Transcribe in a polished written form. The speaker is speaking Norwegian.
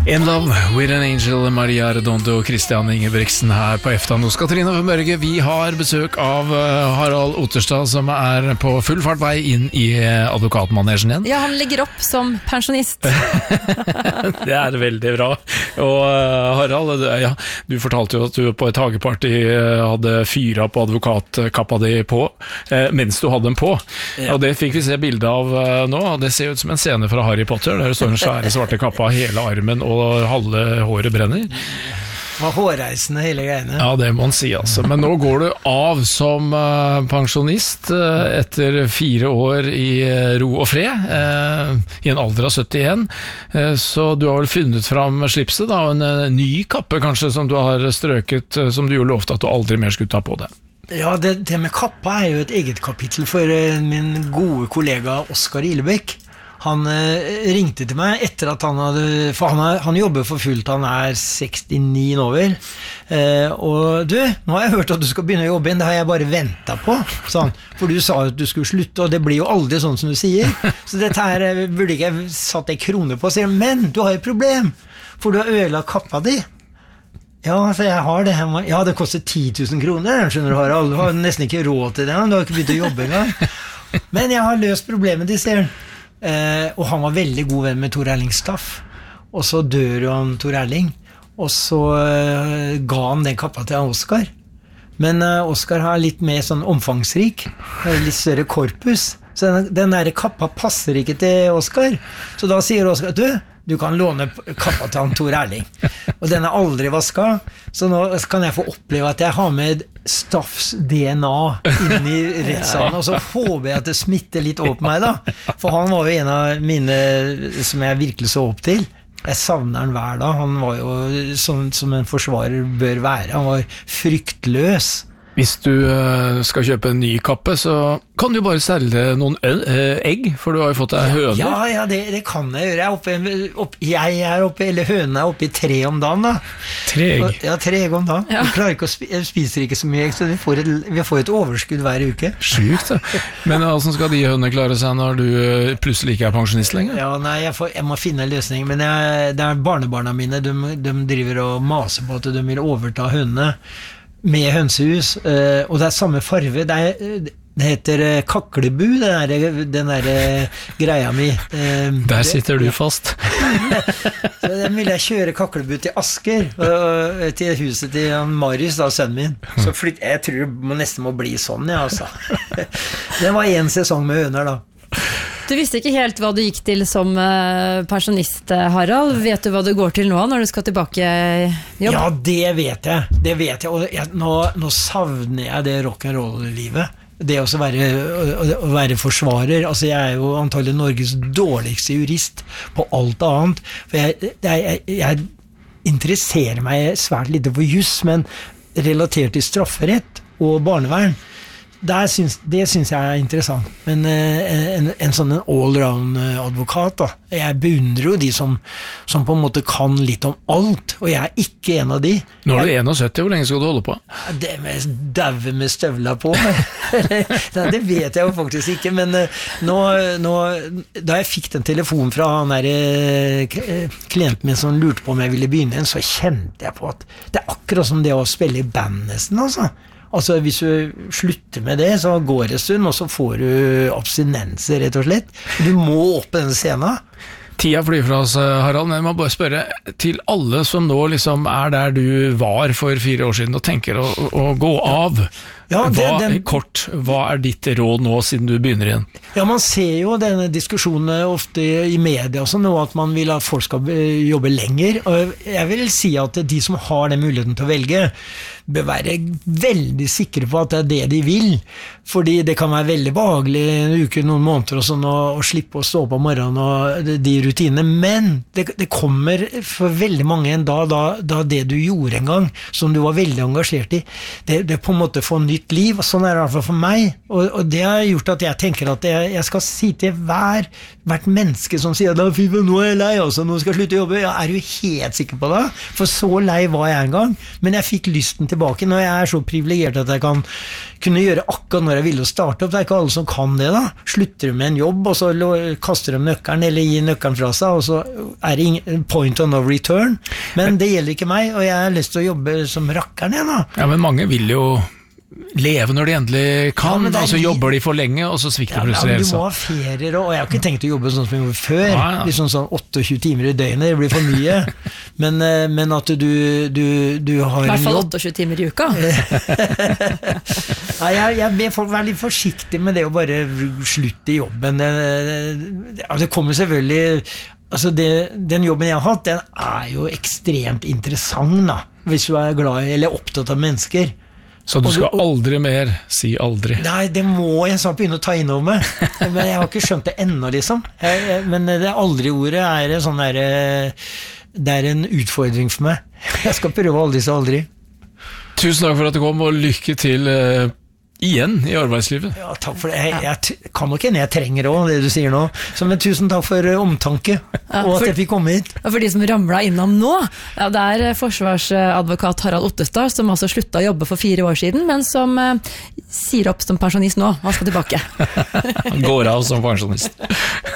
In Love with an Angel, Maria Redondo og Christian Ingebrigtsen her på Eftan hos Katrine og Mørge. Vi har besøk av Harald Otterstad, som på full fart vei inn i advokatmanesjen igjen. Ja, han ligger opp som pensjonist. Det veldig bra. Og Harald, ja, du fortalte jo at du på et hageparty hadde fyra på advokatkappa di på, mens du hadde den på. Ja. Og det fikk vi se bilde av nå. Det ser ut som en scene fra Harry Potter, der det står en svære svarte kappa hele armen og halve håret brenner. Var hårreisende hele greiene. Ja, det må man si altså. Men nå går du av som pensjonist etter 4 år i ro og fred, i en alder av 71. Så du har vel funnet fram slipset da, en ny kappe kanskje som du har strøket, som du jo lovte at du aldri mer skulle ta på det. Ja, det med kappa jo et eget kapittel for min gode kollega Oskar Ilebekk. Han ringte til meg etter at han jobber for fullt, han 69 nå vel, og du, nå har jeg hørt at du skal begynne å jobbe igjen, det har jeg bare ventet på, sånn, for du sa at du skulle slutte, og det blir jo aldri sånn som du sier, så dette her burde ikke jeg satt en krone på, sier, men du har et problem, for du har ødelagt kappa di. Ja, altså jeg har det. Ja, det koster 10 000 kroner, skjønner du, Harald. Du har nesten ikke råd til det, du har ikke begynt å jobbe engang. Men jeg har løst problemet de ser. Og han var veldig god venn med Tor Erling Staff. Og så dør jo han Tor Erling, og så ga han den kappa til Oskar. Men Oskar har litt mer sånn omfangsrik, litt større korpus. Så den der kappa passer ikke til Oskar. Så da sier Oskar, du kan låne kappa til han Tor Erling. Og den aldri vasket, så nå kan jeg få oppleve at jeg har med Staffs DNA inn i rettssalen, og så håper jeg at det smitter litt opp meg da. For han var jo en av mine som jeg virkelig så opp til. Jeg savner han hver dag. Han var jo sånn som en forsvarer bør være. Han var fryktløs. Hvis du skal kjøpe en ny kappe, så kan du bare selge noen egg, for du har jo fått deg høne. Ja, det kan jeg gjøre. Jeg oppe, eller hønene oppe i 3 om dagen da. 3 egg? Ja, 3 egg om dagen. Ja. Jeg spiser ikke så mye egg, så vi får et overskudd hver uke. Sjukt da. Men hvordan skal de hønene klare seg når du plutselig ikke pensjonist lenger? Ja, nei, jeg må finne en løsning, men det barnebarna mine, de driver og maser på at de vil overta hønene med hønsehus, og det samme farve, det heter kaklebu, den der greia mi. Der sitter du fast. Så den vil jeg kjøre kaklebu til Asker, til huset til Marius, da, sønnen min. Så jeg tror det nesten må bli sånn, ja, altså. Det var 1 sesong med høner, da. Du visste ikke helt hva du gikk til som pensjonist, Harald. Vet du hva du går til nå når du skal tilbake jobb? Ja, det vet jeg. Og nå savner jeg det rock'n'roll-livet. Det å være forsvarer. Altså, jeg jo antagelig Norges dårligste jurist på alt annet. For jeg interesserer meg svært lite for juss, men relatert til strafferett og barnevern, det synes jeg interessant, men en sånn all-round advokat da. Jeg beundrer jo de som på en måte kan litt om alt, og jeg ikke en av de. Nå du 71, hvor lenge skal du holde på? Det med døve med støvler på. Nei, det vet jeg jo faktisk ikke, men da jeg fikk den telefonen fra han der klienten min som lurte på om jeg ville begynne, så kjente jeg på at det akkurat som det å spille i band nesten, altså. Altså, hvis du slutter med det, så går det en stund, og så får du abstinenser, rett og slett. Du må opp på denne scenen. Tida flyr fra oss, Harald, men jeg må bare spørre til alle som nå liksom der du var for 4 år siden og tenker å gå av. Ja, kort, hva ditt råd nå siden du begynner igjen? Ja, man ser jo denne diskusjonen ofte i media også nå, at man vil at folk skal jobbe lenger, og jeg vil si at de som har den muligheten til å velge, bør være veldig sikre på at det det de vil, fordi det kan være veldig behagelig en uke, noen måneder og sånn, å slippe å stå opp om morgenen og de rutinene, men det kommer for veldig mange en dag da det du gjorde en gang, som du var veldig engasjert i, det på en måte får nytt liv, og sånn det i hvert fall for meg, og det har gjort at jeg tenker at jeg skal si til hvert menneske som sier da, fy, nå jeg lei, altså, nå skal jeg slutte å jobbe, ja, du helt sikker på det? For så lei var jeg en gang, men jeg fikk lysten til tilbake når jeg så privilegert at jeg kan kunne gjøre akkurat når jeg ville starte opp. Det ikke alle som kan det da. Slutter de med en jobb, og så kaster de nøkkelen, eller gir nøkkelen fra seg, og så det ingen point of no return. Men det gjelder ikke meg, og jeg har lyst til å jobbe som rakkeren igjen da. Ja, men mange vil jo leve når de endelig kan, og så jobber de for lenge, og så svikter plutselig helsa. Du må ha ferier, og jeg har ikke tenkt å jobbe sånn som jeg gjorde før, liksom sånn 28 timer i døgnet, det blir for mye, men at du har en jobb. I hvert fall 28 timer i uka. Jeg ber folk være litt forsiktig med det å bare slutte i jobben. Det kommer selvfølgelig, altså den jobben jeg har hatt, den jo ekstremt interessant da, hvis du glad i, eller opptatt av mennesker. Så du skal aldri mer si aldri? Nei, det må jeg snart begynne å ta inn over meg. Men jeg har ikke skjønt det ennå, liksom. Men det aldri-ordet sånn der, det en utfordring for meg. Jeg skal prøve aldri så aldri. Tusen takk for at du kom, og lykke til igjen i arbeidslivet. Ja, takk for det. Jeg kan nok hende jeg trenger også det du sier nå. Så men tusen takk for omtanke, og at jeg fikk komme hit. Og for de som ramlet innom nå, det forsvarsadvokat Harald Ottestad, som altså sluttet å jobbe for 4 år siden, men som sier opp som pensjonist nå. Han skal tilbake. Han går av som pensjonist.